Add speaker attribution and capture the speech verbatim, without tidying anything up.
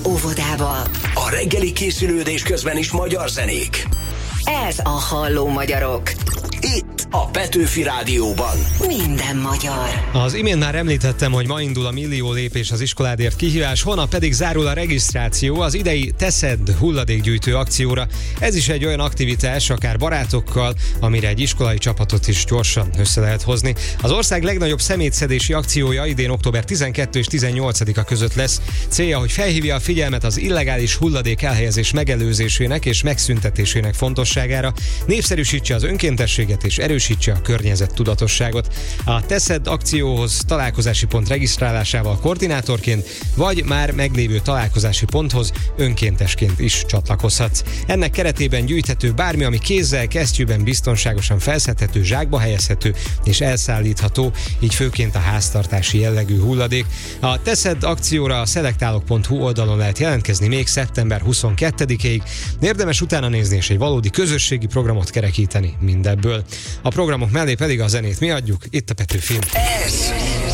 Speaker 1: óvodába.
Speaker 2: A reggeli készülődés közben is magyar zenék.
Speaker 1: Ez a Halló Magyarok.
Speaker 2: Itt a Petőfi Rádióban.
Speaker 1: Minden magyar.
Speaker 3: Az imént már említettem, hogy ma indul a Millió lépés az iskoládért kihívás, holnap pedig zárul a regisztráció az idei Teszed hulladékgyűjtő akcióra. Ez is egy olyan aktivitás, akár barátokkal, amire egy iskolai csapatot is gyorsan össze lehet hozni. Az ország legnagyobb szemétszedési akciója idén október tizenkettedike és tizennyolcadika között lesz. Célja, hogy felhívja a figyelmet az illegális hulladék elhelyezés megelőzésének és megszüntetésének fontosságára, népszerűsítse az önkéntességet és erősítse a környezet tudatosságot. A Teszed akcióhoz találkozási pont regisztrálásával koordinátorként, vagy már meglévő találkozási ponthoz önkéntesként is csatlakozhatsz. Ennek keretében gyűjthető bármi, ami kézzel, kesztyűben biztonságosan felszedhető, zsákba helyezhető és elszállítható, így főként a háztartási jellegű hulladék. A Teszed akcióra a szelektálok pont hu oldalon lehet jelentkezni még szeptember huszonkettedikéig. Érdemes utána nézni és egy valódi közösségi programot kerekíteni mindebből. A programok mellé pedig a zenét mi adjuk, itt a Petőfin.
Speaker 2: Ez